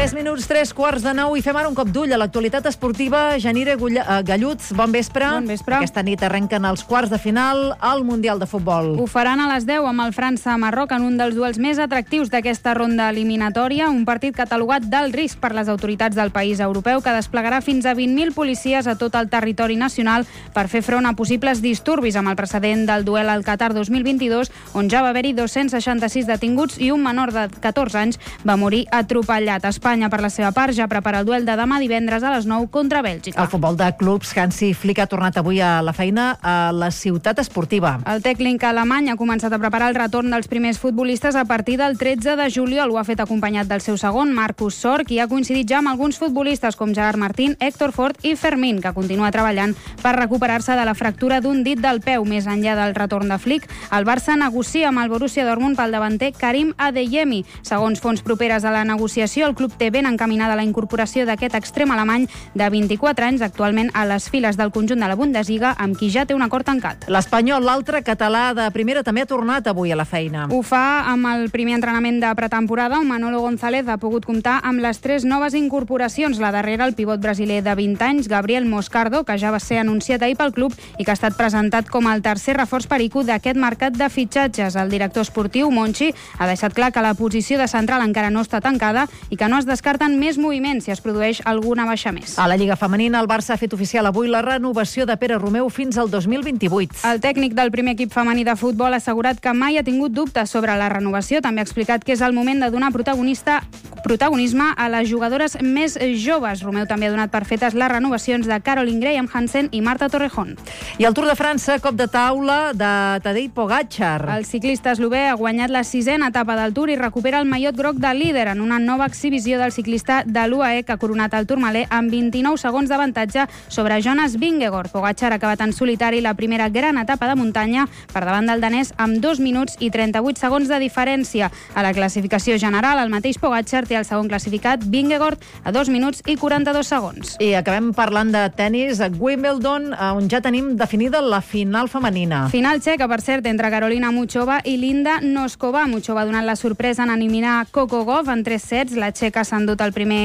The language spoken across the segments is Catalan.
3 minuts, 3:45 i fem ara un cop d'ull a l'actualitat esportiva. Janire Galluts, bon vespre. Bon vespre. Aquesta nit arrenquen els quarts de final al Mundial de Futbol. Ho faran a les 10 amb el França-Marroc en un dels duels més atractius d'aquesta ronda eliminatòria, un partit catalogat d'alt risc per les autoritats del país europeu que desplegarà fins a 20.000 policies a tot el territori nacional per fer front a possibles disturbis amb el precedent del duel al Qatar 2022, on ja va haver-hi 266 detinguts i un menor de 14 anys va morir atropellat. Espanya, per la seva part, ja prepara el duel de demà divendres a les 9 contra Bèlgica. El futbol de clubs, Hansi Flick ha tornat avui a la feina a la ciutat esportiva. El tècnic alemany ha començat a preparar el retorn dels primers futbolistes a partir del 13 de juliol. Ho ha fet acompanyat del seu segon, Marcus Sorg, i ha coincidit ja amb alguns futbolistes com Gerard Martín, Héctor Fort i Fermín, que continua treballant per recuperar-se de la fractura d'un dit del peu. Més enllà del retorn de Flick, el Barça negocia amb el Borussia Dortmund pel davanter Karim Adeyemi. Segons fonts properes a la negociació, el club té ben encaminada la incorporació d'aquest extrem alemany de 24 anys, actualment a les files del conjunt de la Bundesliga, amb qui ja té un acord tancat. L'Espanyol, l'altre català de primera, també ha tornat avui a la feina. Ho fa amb el primer entrenament de pretemporada, on Manolo González ha pogut comptar amb les 3 noves incorporacions. La darrera, el pivot brasiler de 20 anys, Gabriel Moscardo, que ja va ser anunciat ahir pel club i que ha estat presentat com el tercer reforç perico d'aquest mercat de fitxatges. El director esportiu, Monchi, ha deixat clar que la posició de central encara no està tancada i que no es descarten més moviments si es produeix alguna baixa més. A la Lliga Femenina, el Barça ha fet oficial avui la renovació de Pere Romeu fins al 2028. El tècnic del primer equip femení de futbol ha assegurat que mai ha tingut dubtes sobre la renovació. També ha explicat que és el moment de donar protagonisme a les jugadores més joves. Romeu també ha donat per fetes les renovacions de Caroline Graham Hansen i Marta Torrejón. I al Tour de França, cop de taula de Tadej Pogačar. El ciclista eslové ha guanyat la 6a etapa del Tour i recupera el mallot groc de líder en una nova exhibició del ciclista de l'UAE, que ha coronat el Tourmalet amb 29 segons d'avantatge sobre Jonas Vingegaard. Pogačar ha acabat en solitari la primera gran etapa de muntanya per davant del danès amb 2 minuts i 38 segons de diferència. A la classificació general, el mateix Pogačar té el segon classificat, Vingegaard, a 2 minuts i 42 segons. I acabem parlant de tennis a Wimbledon, on ja tenim definida la final femenina. Final txeca, per cert, entre Carolina Muchova i Linda Noskova. Muchova ha donat la sorpresa en eliminar Coco Gauff en 3 sets. La txeca s'ha endut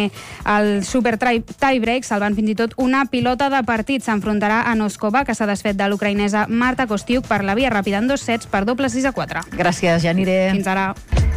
el super tiebreak, salvant fins i tot una pilota de partit. S'enfrontarà a Noskova, que s'ha desfet de l'ucraïnesa Marta Kostiuk per la via ràpida en 2 sets per doble 6-4. Gràcies, Janire. Fins ara.